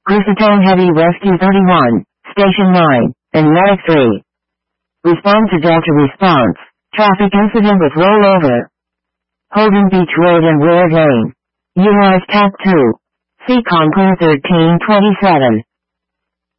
Crucitone Heavy Rescue 31, Station 9, and Medic 3. Respond to Delta response. Traffic incident with rollover. Holden Beach Road and Willard Lane. URS TAP 2. Seacon Crew 1327.